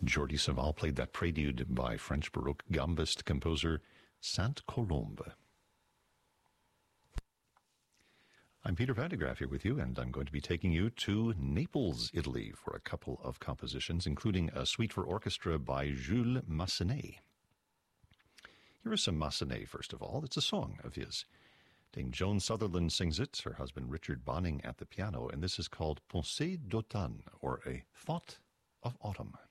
Jordi Savall played that prelude by French Baroque gambist composer Sainte Colombe. I'm Peter Vandegraff here with you, and I'm going to be taking you to Naples, Italy, for a couple of compositions, including a suite for orchestra by Jules Massenet. Here is some Massenet, first of all. It's a song of his. Dame Joan Sutherland sings it, her husband Richard Bonning at the piano, and this is called Pensée d'automne, or A Thought of Autumn.